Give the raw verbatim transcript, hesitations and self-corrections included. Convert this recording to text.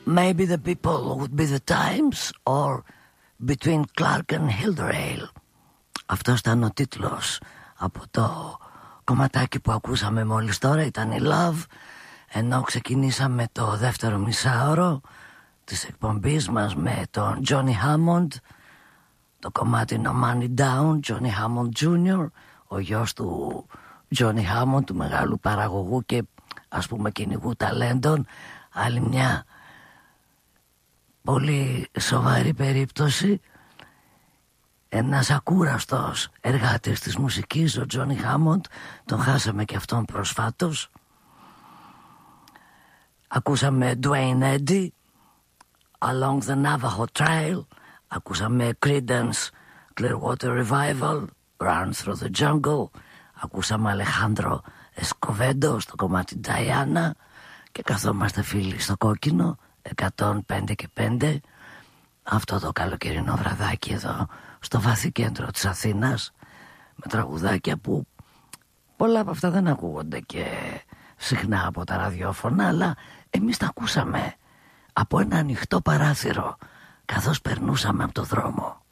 Maybe the people would be the times, or between Clark and Hilderail. Αυτός ήταν ο τίτλος από το κομματάκι που ακούσαμε μόλις τώρα, ήταν η Love, ενώ ξεκινήσαμε το δεύτερο μισάωρο της εκπομπής μας με τον Johnny Hammond, το κομμάτι No Money Down, Johnny Hammond τζούνιορ, ο γιος του Johnny Hammond, του μεγάλου παραγωγού και ας πούμε κυνηγού ταλέντων. Άλλη μια πολύ σοβαρή περίπτωση. Ένας ακούραστος εργάτης της μουσικής, ο Johnny Hammond, τον χάσαμε και αυτόν προσφάτως. Ακούσαμε Dwayne Eddy, Along the Navajo Trail. Ακούσαμε Creedence, Clearwater Revival, Run Through the Jungle. Ακούσαμε Alejandro Escovedo στο κομμάτι Diana. Και καθόμαστε φίλοι στο κόκκινο εκατόν πέντε και πέντε, αυτό το καλοκαιρινό βραδάκι εδώ στο βαθύ κέντρο της Αθήνας, με τραγουδάκια που πολλά από αυτά δεν ακούγονται και συχνά από τα ραδιόφωνα, αλλά εμείς τα ακούσαμε από ένα ανοιχτό παράθυρο καθώς περνούσαμε από το δρόμο.